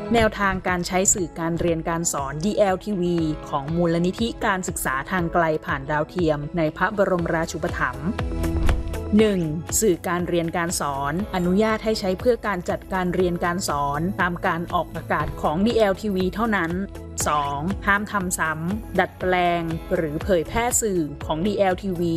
แนวทางการใช้สื่อการเรียนการสอน DLTV ของมูลนิธิการศึกษาทางไกลผ่านดาวเทียมในพระบรมราชูปถัมภ์ 1. สื่อการเรียนการสอนอนุญาตให้ใช้เพื่อการจัดการเรียนการสอนตามการออกอากาศของ DLTV เท่านั้น 2. ห้ามทำซ้ำดัดแปลงหรือเผยแพร่สื่อของ DLTV